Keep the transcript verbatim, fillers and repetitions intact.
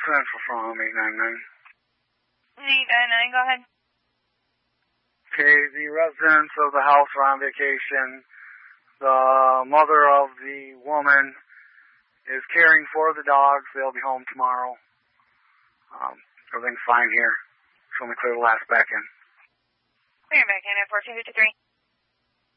Central from eight nine nine. eight nine nine, go ahead. Okay, the residents of the house are on vacation. The mother of the woman is caring for the dogs. They'll be home tomorrow. Um, everything's fine here. So let me clear the last back in. Clear back in at fourteen fifty-three.